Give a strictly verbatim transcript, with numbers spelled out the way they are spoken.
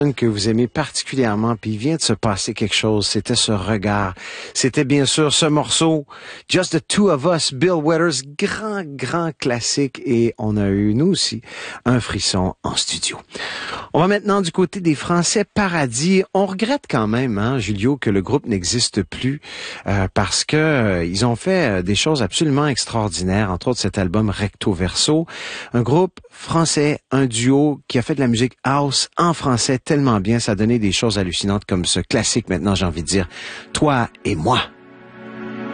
que vous aimez particulièrement, puis il vient de se passer quelque chose, c'était ce regard. C'était bien sûr ce morceau, Just the Two of Us, Bill Withers, grand, grand classique, et on a eu, nous aussi, un frisson en studio. On va maintenant du côté des Français Paradis. On regrette quand même, hein, Julio, que le groupe n'existe plus, euh, parce que euh, ils ont fait euh, des choses absolument extraordinaires, entre autres cet album Recto Verso, un groupe français, un duo qui a fait de la musique house en français tellement bien, ça a donné des choses hallucinantes comme ce classique maintenant, j'ai envie de dire, Toi et moi.